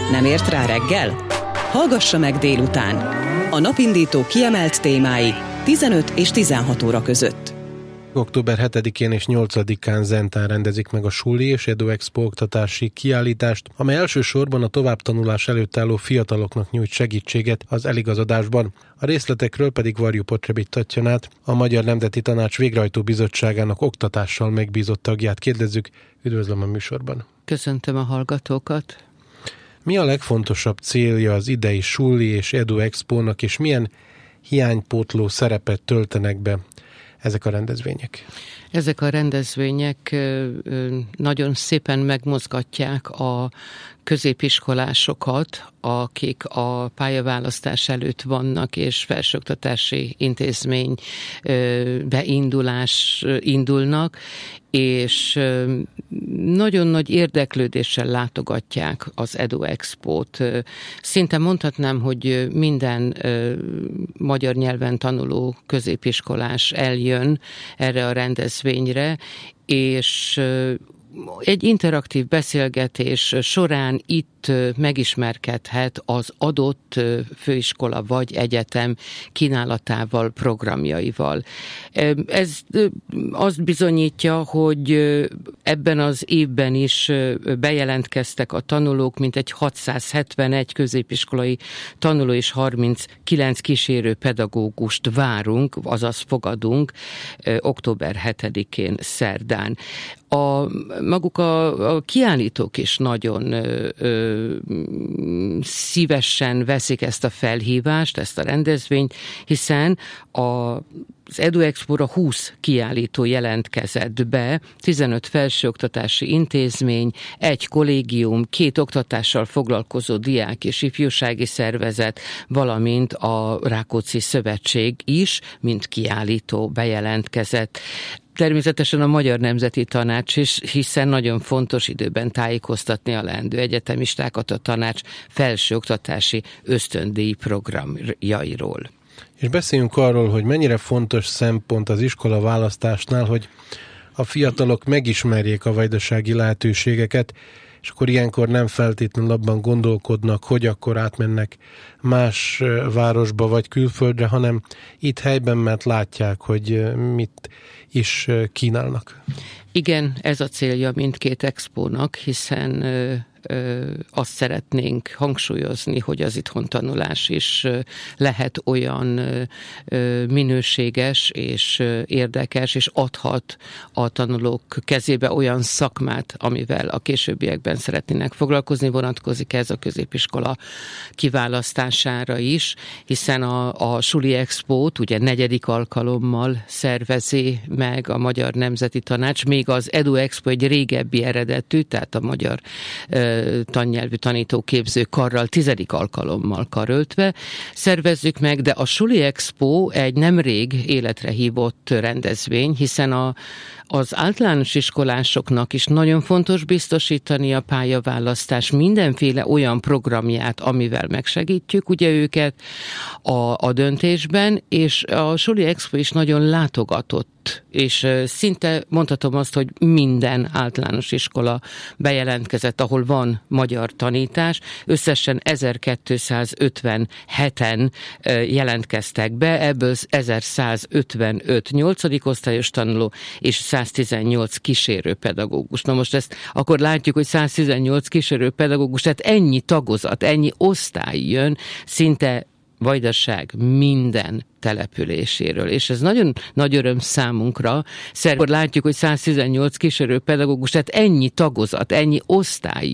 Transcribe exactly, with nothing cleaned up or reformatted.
Nem ért rá reggel? Hallgassa meg délután. A napindító kiemelt témái tizenöt és tizenhat óra között. október hetedikén és nyolcadikán Zentán rendezik meg a Suli és EduExpo oktatási kiállítást, amely elsősorban a továbbtanulás előtt álló fiataloknak nyújt segítséget az eligazodásban. A részletekről pedig Varjú Potrebit Tatjanát, a Magyar Nemzeti Tanács Végrehajtó Bizottságának oktatással megbízott tagját kérdezzük. Üdvözlöm a műsorban. Köszöntöm a hallgatókat. Mi a legfontosabb célja az idei Suli és EduExpo-nak, és milyen hiánypótló szerepet töltenek be ezek a rendezvények? Ezek a rendezvények nagyon szépen megmozgatják a középiskolásokat, akik a pályaválasztás előtt vannak, és felsőoktatási intézmény beindulás indulnak, és nagyon nagy érdeklődéssel látogatják az EduExpo-t. Szinte mondhatnám, hogy minden magyar nyelven tanuló középiskolás eljön erre a rendezvényre, és egy interaktív beszélgetés során itt megismerkedhet az adott főiskola vagy egyetem kínálatával, programjaival. Ez azt bizonyítja, hogy ebben az évben is bejelentkeztek a tanulók, mintegy hatszázhetvenegy középiskolai tanuló és harminckilenc kísérő pedagógust várunk, azaz fogadunk október hetedikén szerdán. A, maguk a, a kiállítók is nagyon ö, ö, szívesen veszik ezt a felhívást, ezt a rendezvényt, hiszen a az EduExpo-ra húsz kiállító jelentkezett be, tizenöt felsőoktatási intézmény, egy kollégium, két oktatással foglalkozó diák és ifjúsági szervezet, valamint a Rákóczi Szövetség is, mint kiállító bejelentkezett. Természetesen a Magyar Nemzeti Tanács is, hiszen nagyon fontos időben tájékoztatni a leendő egyetemistákat a tanács felsőoktatási ösztöndíj programjairól. És beszéljünk arról, hogy mennyire fontos szempont az iskola választásnál, hogy a fiatalok megismerjék a vajdasági lehetőségeket, és akkor ilyenkor nem feltétlenül abban gondolkodnak, hogy akkor átmennek más városba vagy külföldre, hanem itt helyben, mert látják, hogy mit is kínálnak. Igen, ez a célja mindkét expónak, hiszen ö, ö, azt szeretnénk hangsúlyozni, hogy az itthon tanulás is ö, lehet olyan ö, minőséges és ö, érdekes, és adhat a tanulók kezébe olyan szakmát, amivel a későbbiekben szeretnének foglalkozni, vonatkozik ez a középiskola kiválasztására is, hiszen a, a Suli Expót ugye negyedik alkalommal szervezi meg a Magyar Nemzeti Tanács, még az EduExpo egy régebbi eredetű, tehát a magyar uh, tannyelvű tanítóképző karral tizedik alkalommal karöltve szervezzük meg, de a Suli Expo egy nemrég életre hívott rendezvény, hiszen a az általános iskolásoknak is nagyon fontos biztosítani a pályaválasztás mindenféle olyan programját, amivel megsegítjük ugye őket a, a döntésben, és a Suli Expo is nagyon látogatott, és szinte mondhatom azt, hogy minden általános iskola bejelentkezett, ahol van magyar tanítás. Összesen ezerkétszázötvenheten jelentkeztek be, ebből ezerszázötvenöt nyolcadik osztályos tanuló és száztizennyolc kísérő pedagógus. Na most ezt akkor látjuk, hogy száztizennyolc kísérő pedagógus, tehát ennyi tagozat, ennyi osztály jön, szinte Vajdaság minden településéről, és ez nagyon nagy öröm számunkra. Akkor látjuk, hogy száztizennyolc kísérő pedagógus, tehát ennyi tagozat, ennyi osztály